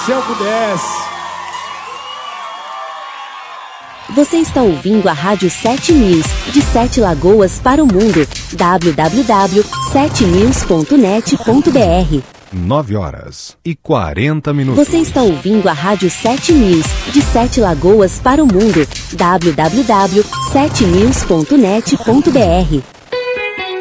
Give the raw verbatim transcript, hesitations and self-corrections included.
céu pudesse. Você está ouvindo a Rádio sete News, de Sete Lagoas para o mundo. w w w ponto sete news ponto net ponto b r. nove horas e quarenta minutos. Você está ouvindo a Rádio sete News, de Sete Lagoas para o mundo. w w w ponto sete news ponto net ponto b r.